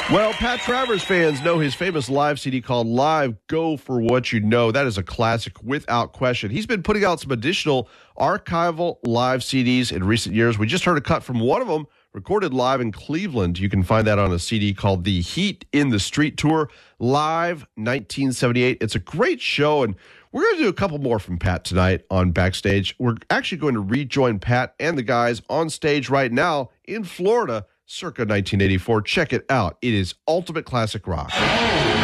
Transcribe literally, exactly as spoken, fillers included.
Well, Pat Travers fans know his famous live C D called Live Go For What You Know. That is a classic without question. He's been putting out some additional archival live C Ds in recent years. We just heard a cut from one of them, recorded live in Cleveland. You can find that on a C D called The Heat in the Street Tour, Live nineteen seventy-eight. It's a great show, and we're going to do a couple more from Pat tonight on Backstage. We're actually going to rejoin Pat and the guys on stage right now in Florida, circa nineteen eighty-four. Check it out. It is ultimate classic rock.